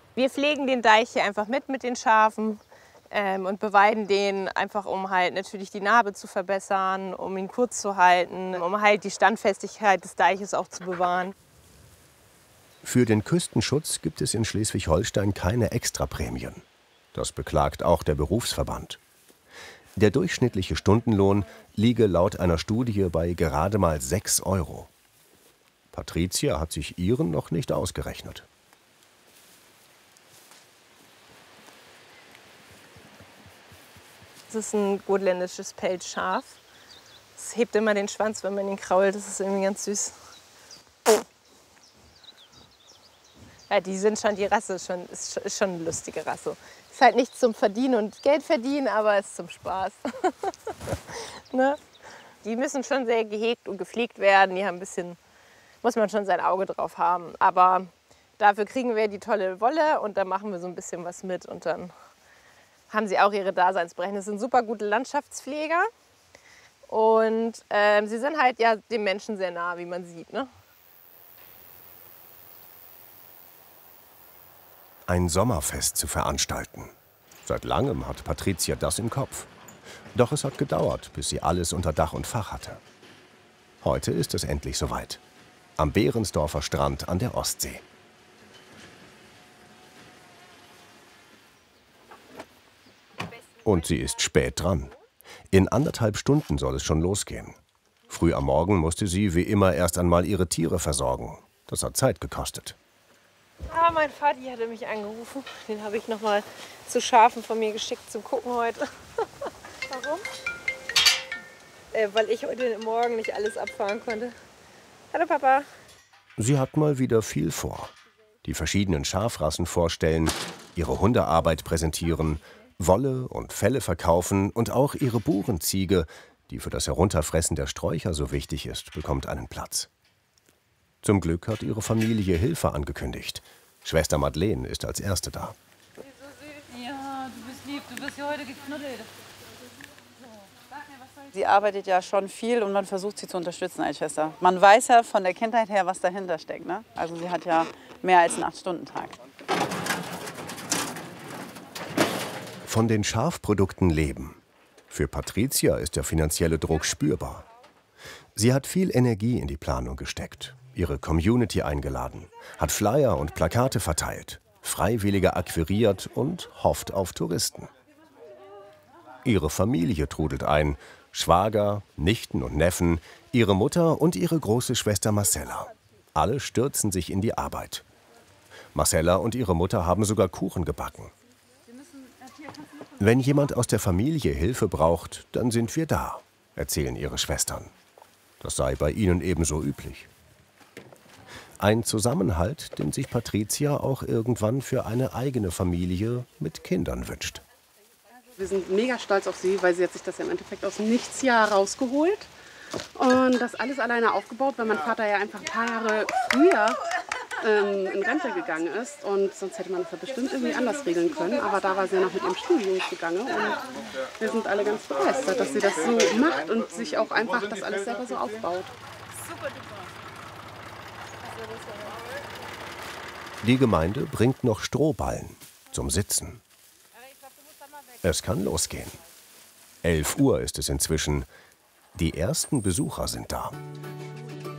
Wir pflegen den Deich hier einfach mit den Schafen und beweiden den einfach, um halt natürlich die Narbe zu verbessern, um ihn kurz zu halten, um halt die Standfestigkeit des Deiches auch zu bewahren. Für den Küstenschutz gibt es in Schleswig-Holstein keine Extraprämien. Das beklagt auch der Berufsverband. Der durchschnittliche Stundenlohn liege laut einer Studie bei gerade mal 6 €. Patricia hat sich ihren noch nicht ausgerechnet. Das ist ein gotländisches Pelzschaf. Es hebt immer den Schwanz, wenn man ihn krault. Das ist irgendwie ganz süß. Ja, die sind schon, die Rasse ist schon eine lustige Rasse. Ist halt nichts zum Verdienen und Geld verdienen, aber ist zum Spaß. Ne? Die müssen schon sehr gehegt und gepflegt werden. Die haben ein bisschen, muss man schon sein Auge drauf haben. Aber dafür kriegen wir die tolle Wolle und da machen wir so ein bisschen was mit. Und dann haben sie auch ihre Daseinsberechtigung. Das sind super gute Landschaftspfleger. Und sie sind halt ja dem Menschen sehr nah, wie man sieht. Ne? Ein Sommerfest zu veranstalten. Seit langem hat Patricia das im Kopf. Doch es hat gedauert, bis sie alles unter Dach und Fach hatte. Heute ist es endlich soweit. Am Behrensdorfer Strand an der Ostsee. Und sie ist spät dran. In 1,5 Stunden soll es schon losgehen. Früh am Morgen musste sie wie immer erst einmal ihre Tiere versorgen. Das hat Zeit gekostet. Ah, mein Vati hatte mich angerufen. Den habe ich noch mal zu Schafen von mir geschickt zum Gucken heute. Warum? Weil ich heute Morgen nicht alles abfahren konnte. Hallo Papa. Sie hat mal wieder viel vor. Die verschiedenen Schafrassen vorstellen, ihre Hundearbeit präsentieren, Wolle und Felle verkaufen und auch ihre Burenziege, die für das Herunterfressen der Sträucher so wichtig ist, bekommt einen Platz. Zum Glück hat ihre Familie Hilfe angekündigt. Schwester Madeleine ist als Erste da. Ja, du bist lieb, du bist hier heute geknuddelt. Sie arbeitet ja schon viel und man versucht sie zu unterstützen als Schwester. Man weiß ja von der Kindheit her, was dahinter steckt. Ne? Also sie hat ja mehr als einen 8-Stunden-Tag. Von den Schafprodukten leben. Für Patricia ist der finanzielle Druck spürbar. Sie hat viel Energie in die Planung gesteckt, ihre Community eingeladen, hat Flyer und Plakate verteilt, Freiwillige akquiriert und hofft auf Touristen. Ihre Familie trudelt ein, Schwager, Nichten und Neffen, ihre Mutter und ihre große Schwester Marcella. Alle stürzen sich in die Arbeit. Marcella und ihre Mutter haben sogar Kuchen gebacken. Wenn jemand aus der Familie Hilfe braucht, dann sind wir da, erzählen ihre Schwestern. Das sei bei ihnen ebenso üblich. Ein Zusammenhalt, den sich Patricia auch irgendwann für eine eigene Familie mit Kindern wünscht. Wir sind mega stolz auf sie, weil sie hat sich das ja im Endeffekt aus dem Nichts ja rausgeholt und das alles alleine aufgebaut, weil mein Vater ja einfach ein paar Jahre früher in Rente gegangen ist und sonst hätte man das ja bestimmt irgendwie anders regeln können, aber da war sie ja noch mit ihrem Studium gegangen und wir sind alle ganz begeistert, dass sie das so macht und sich auch einfach das alles selber so aufbaut. Die Gemeinde bringt noch Strohballen zum Sitzen. Es kann losgehen. 11 Uhr ist es inzwischen. Die ersten Besucher sind da.